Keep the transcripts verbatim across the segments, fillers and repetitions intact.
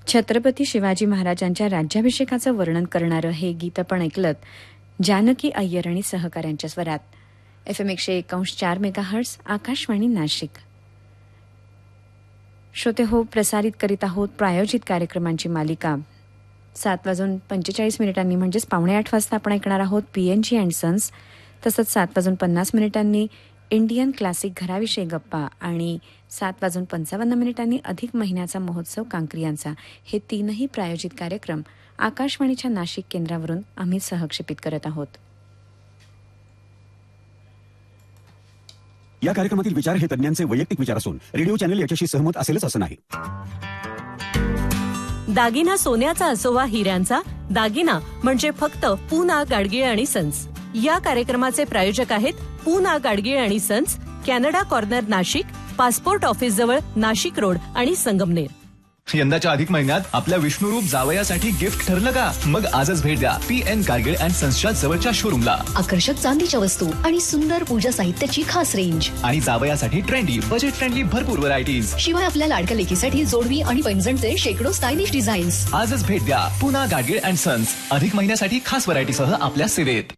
छत्रपती शिवाजी महाराजांच्या राज्याभिषेकाचं वर्णन करणारं हे गीत आपण ऐकलत जानकी अय्यर आणि सहकाऱ्यांच्या स्वरात. एफ एम एकशे एकांश चार मेगाहर्ट्स आकाशवाणी नाशिक. श्रोते हो, प्रसारित करीत आहोत प्रायोजित कार्यक्रमांची मालिका. सात वाजून पंचेचाळीस मिनिटांनी म्हणजेच पावणे आठ वाजता आपण ऐकणार आहोत P N G and sons. तसंच सात वाजून पन्नास मिनिटांनी इंडियन क्लासिक घराविषयी गप्पा आणि सात वाजून पंचावन्न मिनिटांनी अधिक महिन्याचा महोत्सव कांक्रियांचा. हे तीनही प्रायोजित कार्यक्रम आकाशवाणीच्या नाशिक केंद्रावरून आम्ही सहक्षेपित करत आहोत. या कार्यक्रमातील विचार हे तज्ञांचे वैयक्तिक विचार असून रेडिओ चॅनल याच्याशी सहमत असेलच असं नाही. दागिना सोन्याचा असो वा हिऱ्यांचा, दागिना म्हणजे फक्त पूना गाडगीळ आणि सन्स. या कार्यक्रमाचे प्रायोजक आहेत पूना गाडगीळ आणि sons, Canada corner Nashik, passport office जवळ नाशिक रोड आणि संगमनेर. यंदाच्या अधिक महिन्यात आपल्या विष्णुरूप जावयासाठी गिफ्ट ठरलं का? मग आजच भेट द्या पी एन गाडगीळ अँड सन्सच्या जवळच्या शोरूमला. आकर्षक चांदीच्या वस्तू आणि सुंदर पूजा साहित्याची खास रेंज आणि जावयासाठी ट्रेंडी बजेट फ्रेंडली भरपूर व्हरायटीज. शिवाय आपल्या लाडक्या लेकीसाठी जोडवी आणि पैंजणचे शेकडो स्टायलिश डिझाईन्स. आजच भेट द्या पुना गाडगीळ अँड सन्स, अधिक महिन्यासाठी खास व्हरायटीसह आपल्या सेवेत.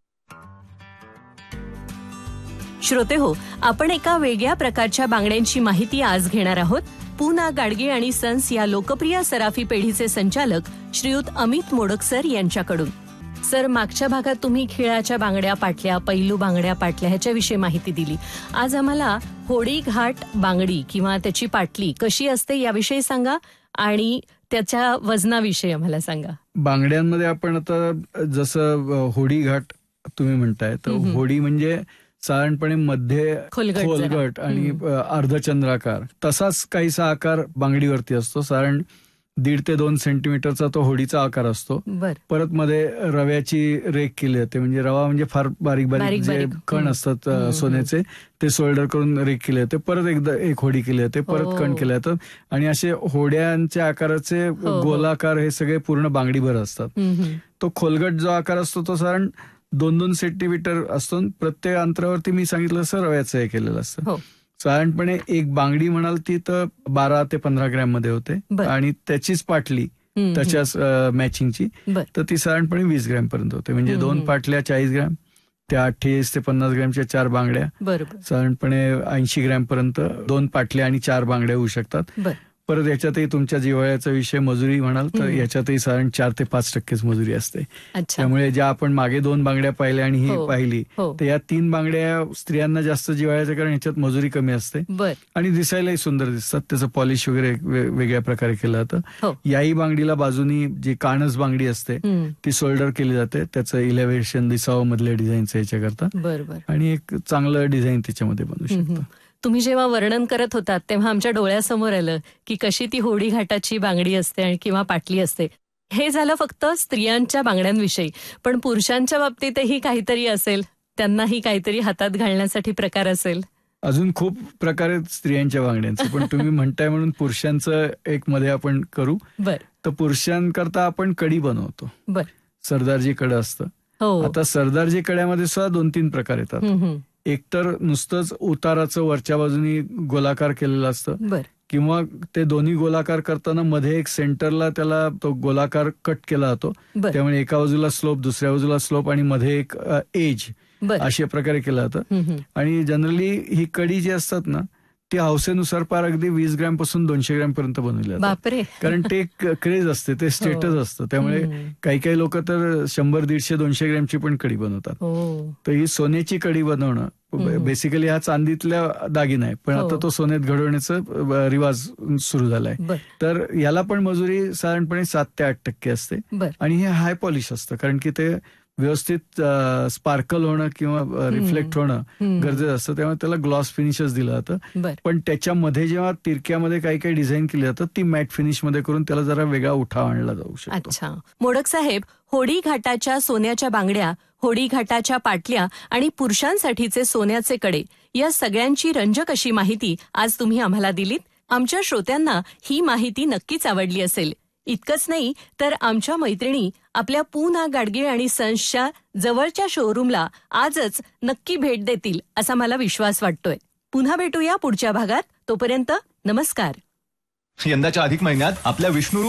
श्रोते हो, आपण एका वेगळ्या प्रकारच्या बांगड्यांची माहिती आज घेणार आहोत. पूना गाडगीळ आणि सन्स या लोकप्रिय सराफी पेढीचे संचालक श्रीयुत अमित मोडक सर यांच्याकडून. सर, मागच्या भागात तुम्ही खिळाच्या बांगड्या पाटल्या, पैलू बांगड्या पाटल्या ह्याच्याविषयी माहिती दिली. आज आम्हाला होडी घाट बांगडी किंवा त्याची पाटली कशी असते याविषयी सांगा आणि त्याच्या वजनाविषयी आम्हाला सांगा. बांगड्यांमध्ये आपण आता जसं होडी घाट तुम्ही म्हणताय, तर होडी म्हणजे साधारणपणे मध्ये खोलगट आणि अर्धचंद्राकार, तसाच काहीसा आकार बांगडीवरती असतो. साधारण दीड ते दोन सेंटीमीटरचा तो होडीचा आकार असतो. परत मध्ये रव्याची रेख केली जाते, म्हणजे रवा म्हणजे फार बारीक बारीक जे कण असतात सोन्याचे ते सोल्डर करून रेख केले जाते. परत एकदा एक होडी केली जाते, परत कण केले जातात आणि असे होड्यांच्या आकाराचे गोलाकार हे सगळे पूर्ण बांगडीभर असतात. तो खोलगट जो आकार असतो तो साधारण दोन दोन सेंटीमीटर असतो. प्रत्येक अंतरावरती मी सांगितलं असं रव्याचं हे केलेलं असतं. साधारणपणे एक बांगडी म्हणाल ती तर बारा ते पंधरा ग्रॅम मध्ये होते आणि त्याचीच पाटली त्याच्याच मॅचिंगची तर ती साधारणपणे वीस ग्रॅम पर्यंत होते. म्हणजे दोन पाटल्या चाळीस ग्रॅम, त्या अठ्ठेचाळीस ते पन्नास ग्रॅमच्या चार बांगड्या, साधारणपणे ऐंशी ग्रॅम पर्यंत दोन पाटल्या आणि चार बांगड्या होऊ शकतात. परत याच्यातही तुमच्या जिव्हाळ्याचा विषय मजुरी म्हणाल तर याच्यातही साधारण चार ते पाच टक्केच मजुरी असते. त्यामुळे ज्या आपण मागे दोन बांगड्या पाहिल्या आणि ही पाहिली तर या तीन बांगड्या स्त्रियांना जास्त जिव्हाळ्याचं, कारण याच्यात मजुरी कमी असते आणि दिसायलाही सुंदर दिसतात. त्याचं पॉलिश वगैरे वेगळ्या प्रकारे केलं जातं. याही बांगडीला बाजूनी जी कानस बांगडी असते ती शोल्डर केली जाते, त्याचं इलेव्हेशन दिसावं मधल्या डिझाईनचं याच्याकरता, आणि एक चांगलं डिझाईन त्याच्यामध्ये बनवू शकतं. तुम्ही जेव्हा वर्णन करत होतात तेव्हा आमच्या डोळ्यासमोर आलं की कशी ती होडी घाटाची बांगडी असते किंवा पाटली असते. हे झालं फक्त स्त्रियांच्या बांगड्यांविषयी, पण पुरुषांच्या बाबतीतही काहीतरी असेल, त्यांनाही काहीतरी हातात घालण्यासाठी प्रकार असेल. अजून खूप प्रकार आहेत स्त्रियांच्या बांगड्यांचे, पण तुम्ही म्हणताय म्हणून पुरुषांचं एक मध्ये आपण करू. बर. तर पुरुषांकरता आपण कडी बनवतो. बर. सरदारजी कडं असतं. आता सरदारजी कड्यामध्ये सुद्धा दोन तीन प्रकार येतात. एकतर नुसतंच उताराचं वरच्या बाजूनी गोलाकार केलेलं असतं, किंवा ते दोन्ही गोलाकार करताना मध्ये एक सेंटरला त्याला तो गोलाकार कट केला जातो. त्यामुळे एका बाजूला स्लोप, दुसऱ्या बाजूला स्लोप आणि मध्ये एक एज अशा प्रकारे केलं जातं. आणि जनरली ही कडी जी असतात ना ती हौसेनुसार पार अगदी वीस ग्रॅम पासून दोनशे ग्रॅम पर्यंत बनवली जातात, कारण ते एक क्रेज असते, ते स्टेटस असतं. त्यामुळे काही काही लोक तर शंभर दीडशे दोनशे ग्रॅमची पण कडी बनवतात. तर ही सोन्याची कडी बनवणं बेसिकली हा चांदीतल्या दागिना आहे, पण आता तो सोन्यात घडवण्याचा रिवाज सुरू झालाय. तर याला पण मजुरी साधारणपणे सात ते आठ टक्के असते आणि हे हाय पॉलिश असतं, कारण की ते व्यवस्थित स्पार्कल होणं किंवा रिफ्लेक्ट होणं गरजेचं असतं. त्यामुळे त्याला ग्लॉस फिनिशच दिलं जातं. पण त्याच्यामध्ये जेव्हा तिरक्यामध्ये काही काही डिझाईन केली जातात ती मॅट फिनिश मध्ये करून त्याला जरा वेगळा उठाव आणला जाऊ शकतो. अच्छा मोडक साहेब, होडी घाटाच्या सोन्याच्या बांगड्या, होडी घाटाच्या पाटल्या आणि पुरुषांसाठीचे सोन्याचे कडे या सगळ्यांची रंजक अशी माहिती आज तुम्ही आम्हाला दिलीत. आमच्या श्रोत्यांना ही माहिती नक्कीच आवडली असेल. इतकंच नाही तर आमच्या मैत्रिणी आपल्या पूना गाडगीळ आणि सन्सच्या जवळच्या शोरूमला आजच नक्की भेट देतील असा मला विश्वास वाटतोय. पुन्हा भेटूया पुढच्या भागात. तोपर्यंत नमस्कार. यंदाच्या अधिक महिन्यात आपल्या विष्णुरूप